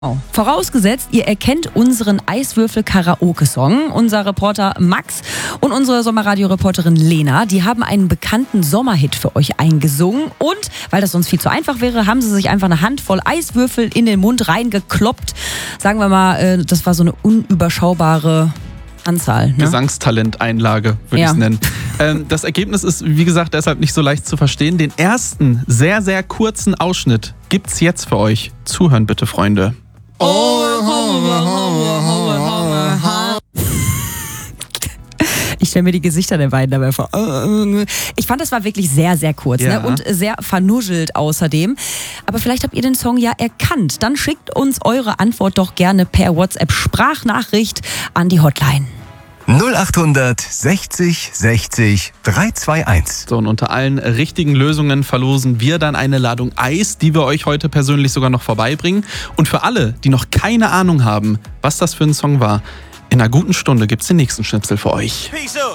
Vorausgesetzt, ihr erkennt unseren Eiswürfel-Karaoke-Song. Unser Reporter Max und unsere Sommerradio-Reporterin Lena, die haben einen bekannten Sommerhit für euch eingesungen. Und, weil das sonst viel zu einfach wäre, haben sie sich einfach eine Handvoll Eiswürfel in den Mund reingekloppt. Sagen wir mal, das war so eine unüberschaubare Anzahl. Ne? Gesangstalenteinlage, würde ich es nennen. Das Ergebnis ist, wie gesagt, deshalb nicht so leicht zu verstehen. Den ersten, sehr, sehr kurzen Ausschnitt gibt's jetzt für euch. Zuhören bitte, Freunde. Ich stelle mir die Gesichter der beiden dabei vor. Ich fand, das war wirklich sehr, sehr kurz, ja. Ne? Und sehr vernuschelt außerdem. Aber vielleicht habt ihr den Song ja erkannt. Dann schickt uns eure Antwort doch gerne per WhatsApp-Sprachnachricht an die Hotline. 0800 60 60 321. So, und unter allen richtigen Lösungen verlosen wir dann eine Ladung Eis, die wir euch heute persönlich sogar noch vorbeibringen. Und für alle, die noch keine Ahnung haben, was das für ein Song war, in einer guten Stunde gibt's den nächsten Schnipsel für euch.